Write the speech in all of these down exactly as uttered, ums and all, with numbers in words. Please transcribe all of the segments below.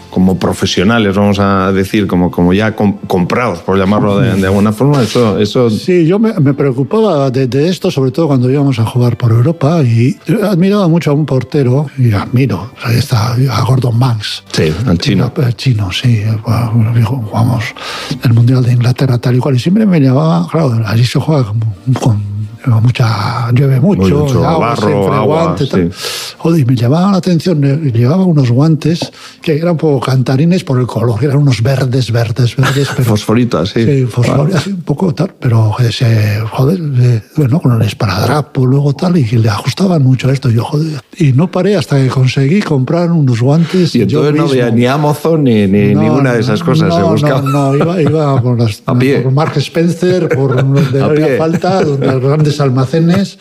como profesionales, vamos a decir, como, como ya com, comprados, por llamarlo de, de alguna forma, eso... eso... Sí, yo me, me preocupaba de, de esto, sobre todo cuando íbamos a jugar por Europa, y admiraba mucho a un portero, y admiro, o sea, está a Gordon Banks. Sí, al chino. El chino, sí. Jugamos el Mundial de Inglaterra tal y cual, y siempre me llamaba, claro, allí se juega con... con mucha llueve mucho, mucho agua, barro, agua, guante, sí. Joder, y me llamaba la atención, llevaba unos guantes que eran un poco cantarines por el color, eran unos verdes, verdes, verdes. Pero, fosforitas, sí. Sí, fosforitas, sí, un poco tal, pero ese, joder, eh, bueno, con el esparadrapo, luego tal, y le ajustaban mucho a esto, y yo, joder, y no paré hasta que conseguí comprar unos guantes. Y entonces no había ni Amazon ni, ni no, ninguna de esas cosas, no, se buscaba. No, no, iba, iba por, las, a pie. por Mark Spencer, por donde había falta, donde los grandes almacenes.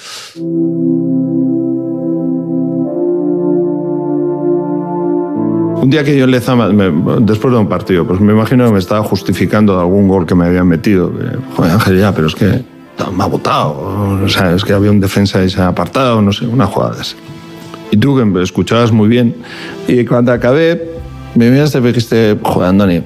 Un día que yo en Lezama, me, después de un partido, pues me imagino que me estaba justificando de algún gol que me habían metido. Joder, Ángel, ya, pero es que me ha botado. O sea, es que había un defensa y se ha apartado, no sé, una jugada así. Y tú, que me escuchabas muy bien, y cuando acabé, me miraste y me dijiste, joder, Andoni,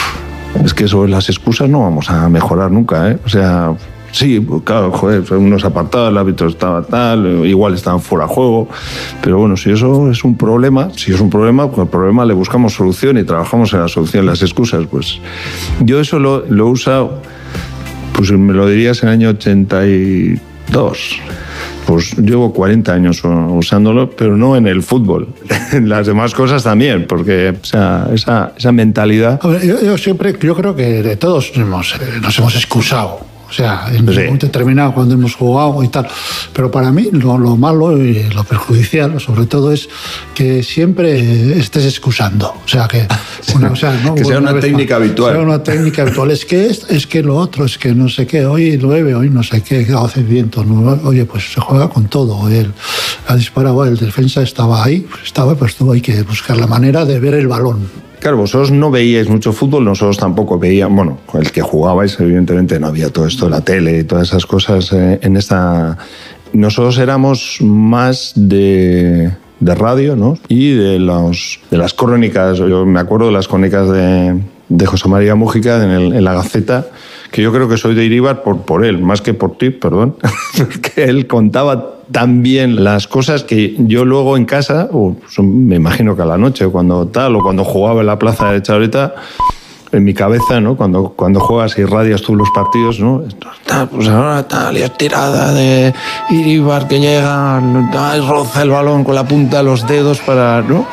es que sobre las excusas no vamos a mejorar nunca, ¿eh? O sea... Sí, claro, joder, unos apartados, el árbitro estaba tal, igual estaban fuera de juego, pero bueno, si eso es un problema, si es un problema, pues al problema le buscamos solución y trabajamos en la solución. Las excusas, pues yo eso lo, lo he usado, pues me lo dirías en el año ochenta y dos. Pues llevo cuarenta años usándolo, pero no en el fútbol, en las demás cosas también, porque o sea, esa, esa mentalidad... A ver, yo, yo siempre, yo creo que de todos hemos, nos hemos excusado. O sea, en un momento determinado cuando hemos jugado y tal. Pero para mí lo, lo malo y lo perjudicial, sobre todo, es que siempre estés excusando. O sea, que, una, o sea, ¿no? que sea una, una técnica más, habitual. Sea una técnica habitual. Es que es, es que lo otro, es que no sé qué, hoy llueve, hoy no sé qué, hace viento. ¿no? Oye, pues se juega con todo. Él ha disparado, el defensa estaba ahí, estaba, pues tuvo hay que buscar la manera de ver el balón. Claro, vosotros no veíais mucho fútbol, nosotros tampoco veíamos, bueno, el que jugabais, evidentemente no había todo esto, la tele y todas esas cosas eh, en esta... Nosotros éramos más de, de radio, ¿no? Y de, los, de las crónicas, yo me acuerdo de las crónicas de, de José María Mújica en, el, en la Gaceta, que yo creo que soy de Iríbar por, por él, más que por ti, perdón, porque él contaba tan bien las cosas que yo luego en casa, o me imagino que a la noche, cuando tal, o cuando jugaba en la plaza de Chabreta, en mi cabeza, ¿no? Cuando, cuando juegas y radias tú los partidos, ¿no? Pues ahora tal, y estirada de Iríbar que llega, roza el balón con la punta de los dedos para, ¿no?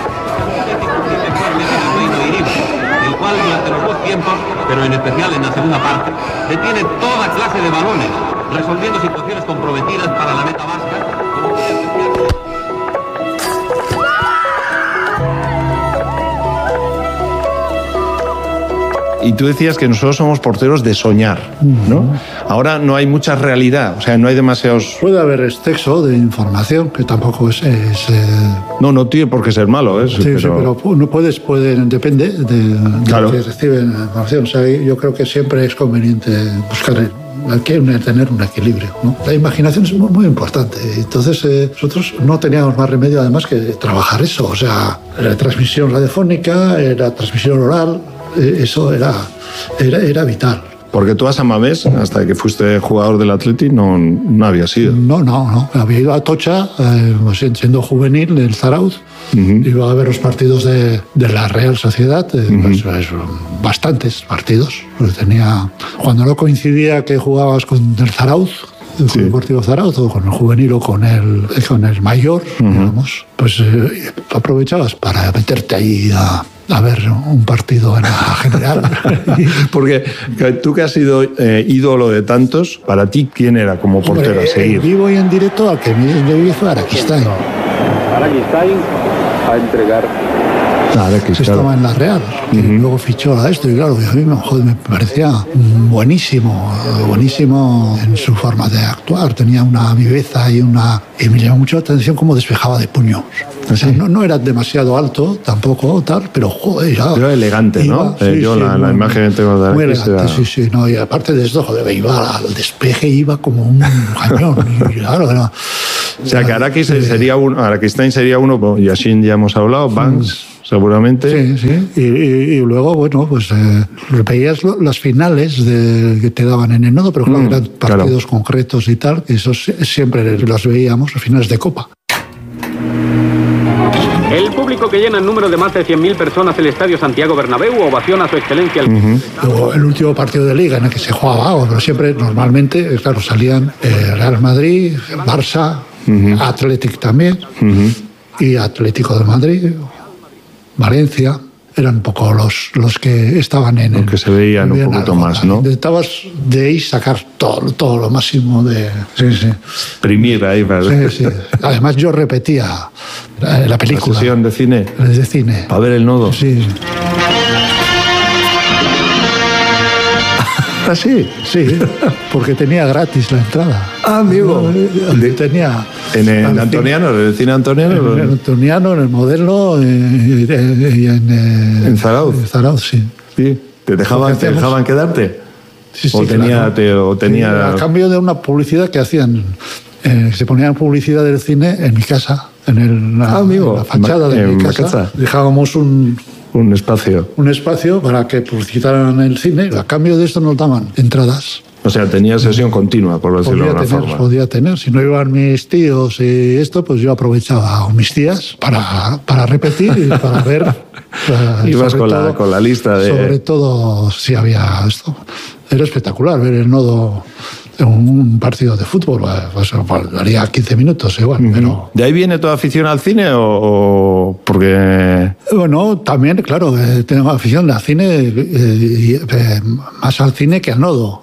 El cual durante los dos tiempos, pero en especial en la segunda parte, detiene toda clase de balones, resolviendo situaciones comprometidas para la meta vasca. Y tú decías que nosotros somos porteros de soñar, ¿no? Uh-huh. Ahora no hay mucha realidad, o sea, no hay demasiados... Puede haber exceso de información, que tampoco es... es eh... No, no tiene por qué ser malo, ¿eh? Sí, pero... sí, pero no puedes, pueden, depende de, de claro. lo que reciben la información. O sea, yo creo que siempre es conveniente buscar... El... Hay que tener un equilibrio, ¿no? La imaginación es muy, muy importante. Entonces, eh, nosotros no teníamos más remedio, además, que trabajar eso. O sea, la transmisión radiofónica, la transmisión oral, eh, eso era, era, era vital. Porque tú a San Mamés, hasta que fuiste jugador del Atleti, no, no habías ido. No, no, no. Había ido a Atocha, eh, siendo juvenil, del Zarauz. Uh-huh. Iba a ver los partidos de, de la Real Sociedad, eh, uh-huh. pues, pues, bastantes partidos. Pues tenía, cuando no coincidía que jugabas con el Zarauz, el sí. Deportivo Zarauz, o con el juvenil o con el, con el mayor, uh-huh. digamos, pues eh, aprovechabas para meterte ahí a... a ver un partido en la general. Porque tú que has sido eh, ídolo de tantos, para ti, ¿quién era como portero Hombre, a seguir? En vivo y en directo, al que me vi fue Araquistain. Araquistain a entregar. Claro, que estaba en la Real, y uh-huh. luego fichó a esto, y claro, a mí joder, me parecía buenísimo, buenísimo en su forma de actuar. Tenía una viveza y una... Y me llamó mucho la atención cómo despejaba de puños. O sea, no, no era demasiado alto, tampoco tal, pero joder, ya... Era elegante, iba, ¿no? Sí, eh, yo sí, la, muy, la imagen que tengo de Muy elegante, era... sí, sí. No, y aparte de esto, joder, iba al despeje, iba como un cañón. Y claro, era... O sea, que Araquistain sería uno, Araquistain sería uno, Yashin ya hemos hablado, Banks... seguramente. Sí, sí. Y, y, y luego, bueno, pues eh, veías lo, las finales de, que te daban en el nodo, pero claro, mm, eran partidos claro. concretos y tal, que esos siempre los veíamos, los finales de Copa. El público que llena en número de más de cien mil personas el Estadio Santiago Bernabéu ovaciona a su excelencia. El... Uh-huh. Luego, el último partido de Liga en el que se jugaba algo, pero siempre, normalmente, claro, salían eh, Real Madrid, Barça, uh-huh. Athletic también, uh-huh. y Atlético de Madrid, Valencia. Eran un poco los, los que estaban en el... Los que se veían un poquito más, ¿no? Intentabas de ahí sacar todo, todo lo máximo de... Sí, sí. Exprimir ahí. Para... Sí, sí. Además, yo repetía la, la película. ¿La sesión de cine? De cine. Para ver el nodo. Sí. ¿Ah, sí? Sí, porque tenía gratis la entrada. Ah, amigo. De, tenía... ¿En el Antoniano? ¿En el cine Antoniano? En el Antoniano, en el Modelo y en... En, ¿En Zarauz? En Zarauz, sí. Sí. ¿Te dejaban, ¿te dejaban quedarte? Sí, sí, o tenía, claro. te, o tenía... Sí, a cambio de una publicidad que hacían... Eh, se ponían publicidad del cine en mi casa, en, el, la, ah, amigo. en la fachada de en mi casa. Maquetza. Dejábamos un... Un espacio. Un espacio para que publicitaran el cine. A cambio de esto nos daban entradas. O sea, tenía sesión continua, por decirlo de alguna tener, forma. Podía tener. Si no iban mis tíos y esto, pues yo aprovechaba a mis tías para, para repetir y para ver. Para, Ibas con, todo, la, con la lista de... Sobre todo si había esto. Era espectacular ver el nodo en un partido de fútbol. Pues, daría quince minutos igual, uh-huh. pero... ¿De ahí viene toda afición al cine o, o porque...? Bueno, también, claro, eh, tengo afición al cine, eh, eh, más al cine que al nodo.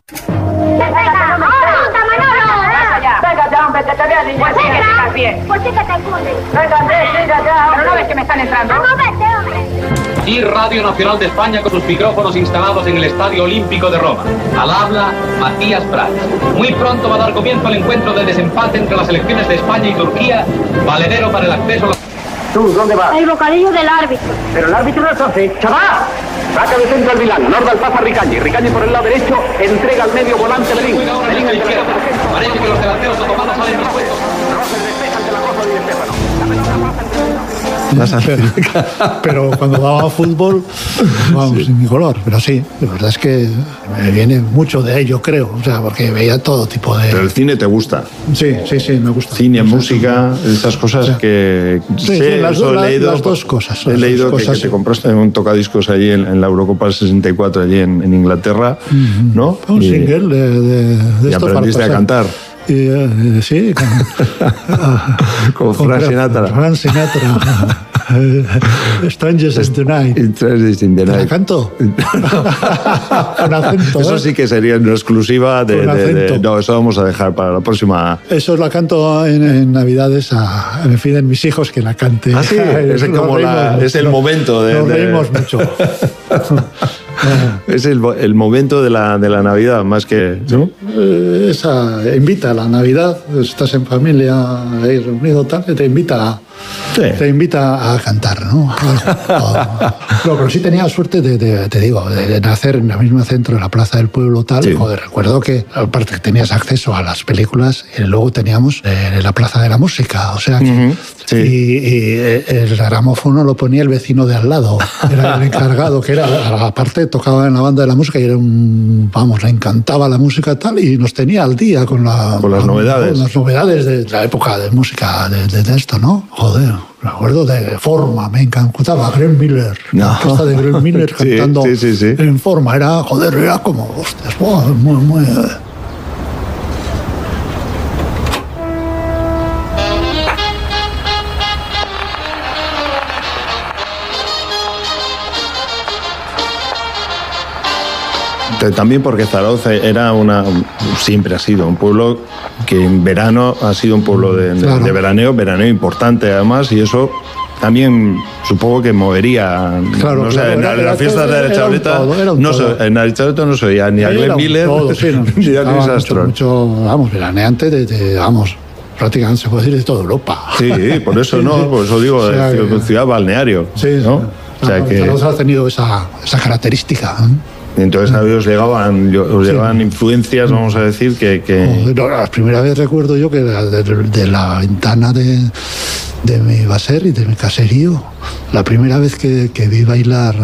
Que te vean niña, que estás bien. ¿Por qué que te ocurre? Venga, Andrés, venga ya. Pero no ves que me están entrando. Vamos a verte, hombre. Y Radio Nacional de España con sus micrófonos instalados en el Estadio Olímpico de Roma. Al habla Matías Prats. Muy pronto va a dar comienzo el encuentro de desempate entre las selecciones de España y Turquía, valedero para el acceso a la... ¿Tú dónde vas? El bocadillo del árbitro. Pero el árbitro no es hace. ¡Chaval! Saca de centro al Milán, Norda al pasa a Ricañi. Ricañi por el lado derecho, entrega al medio volante Belín. Belín al izquierda. Parece que los delanteros otomanos salen dispuestos. Pero cuando daba fútbol, vamos, sí. sin mi color. Pero sí, la verdad es que me viene mucho de ello, creo. O sea, porque veía todo tipo de... Pero el cine te gusta. Sí, sí, sí, me gusta. Cine, o sea, música, esas cosas, o sea, que... Sí, sé, sí, las, do, he leído, las dos cosas. He leído cosas, que, que sí. te compraste un tocadiscos allí en, en la Eurocopa del sesenta y cuatro, allí en, en Inglaterra, uh-huh. ¿no? Un y, single de, de, de y esto aprendiste para a cantar. Y, uh, sí, con, con Frank Sinatra. Frank Sinatra. Strangers in the Night. Strangers in the Night. ¿Te la canto? Con acento. Eso ¿eh? sí que sería una exclusiva de, de, de... No, eso vamos a dejar para la próxima. Eso la canto en, en Navidades. A, me piden mis hijos que la cante. Ah, sí. Es, como la, es el momento de... Nos de... reímos mucho. Es el, el momento de la, de la Navidad, más que... ¿no? Esa invita a la Navidad, estás en familia, ahí reunido, tal, te invita a, sí. te invita a cantar, ¿no? No, pero sí tenía suerte de, de te digo, de, de nacer en el mismo centro, en la Plaza del Pueblo, tal. Sí. Joder, recuerdo que, aparte que tenías acceso a las películas, y luego teníamos eh, la Plaza de la Música, o sea que... Uh-huh. Sí. Y, y el gramófono lo ponía el vecino de al lado, era el encargado, que era, aparte tocaba en la banda de la música y era un, vamos, le encantaba la música tal, y nos tenía al día con, la, con las con, novedades. Con las novedades de la época de música, de, de, de esto, ¿no? Joder, me acuerdo de Forma, me encantaba, Glenn Miller, no. La orquesta de Glenn Miller cantando sí, sí, sí, sí. en Forma, era, joder, era como, hostias, wow, muy, muy... También porque Zarauz era una, siempre ha sido un pueblo que en verano ha sido un pueblo de, claro. de, de veraneo, veraneo importante además, y eso también supongo que movería. Claro, no sé, claro, en era, las fiestas de la Chableta, no so, en la Chableta no soy ni a Glenn Miller todo, sí, no, ni a Luis Armstrong. Mucho, mucho, vamos, veraneante de, de, vamos, prácticamente se puede decir de toda Europa. Sí, por eso no, por eso digo, o sea, de ciudad, ciudad balneario. Sí, ¿no? O sea, que Zarauz ha tenido esa, esa característica, ¿eh? Entonces a os llegaban, os llegaban sí. influencias, vamos a decir, que... que... No, la primera vez recuerdo yo que de, de, de la ventana de, de mi baser y de mi caserío La primera vez que, que vi bailar